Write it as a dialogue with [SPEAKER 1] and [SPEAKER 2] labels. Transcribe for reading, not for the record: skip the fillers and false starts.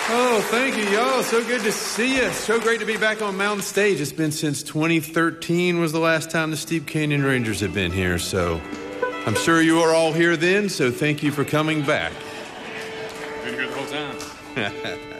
[SPEAKER 1] Oh, thank you, y'all. So good to see you. So great to be back on Mountain Stage. It's been since 2013 was the last time the Steep Canyon Rangers have been here, so I'm sure you were all here then, so thank you for coming back.
[SPEAKER 2] Been here the whole time.